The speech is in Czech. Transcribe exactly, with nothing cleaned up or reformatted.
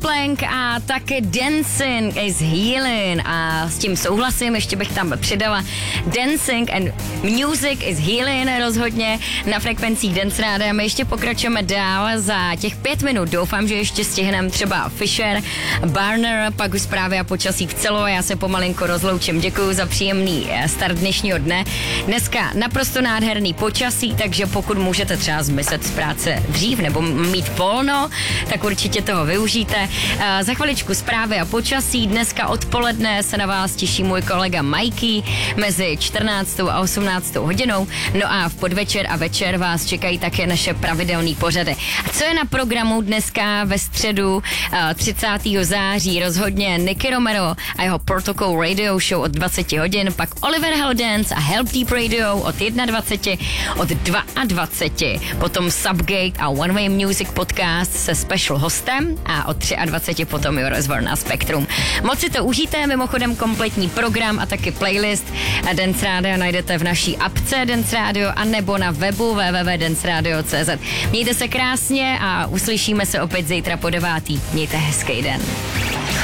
Plank a také Dancing is Healing a s tím souhlasím, ještě bych tam přidala Dancing and Music is Healing rozhodně na frekvencích Dance Rádia. My ještě pokračujeme dál za těch pět minut. Doufám, že ještě stihneme třeba Fisher, Barner, pak už zprávy a počasí v celo. Já se pomalinko rozloučím. Děkuji za příjemný start dnešního dne. Dneska naprosto nádherný počasí, takže pokud můžete třeba zmizet z práce dřív nebo mít volno, tak určitě toho využijte. Za chviličku zprávy a počasí. Dneska odpoledne se na vás těší můj kolega Mikey mezi čtrnáctou a osmnáctou hodinou. No a v podvečer a večer vás čekají také naše pravidelné pořady. A co je na programu dneska ve středu třicátého září? Rozhodně Nicky Romero a jeho Protocol Radio Show od dvacet hodin, pak Oliver Heldens a Help Deep Radio od dvacet jedna, od dvacet dva, potom Subgate a One Way Music Podcast se special hostem a od dvacet tři potom je rozhovor na Spektrum. Moc si to užijte, mimochodem kompletní program a taky playlist Dance Radio najdete v naší apce Dance Radio a nebo na webu w w w tečka dance radio tečka c z. Mějte se krásně a uslyšíme se opět zítra po devátý. Mějte hezký den.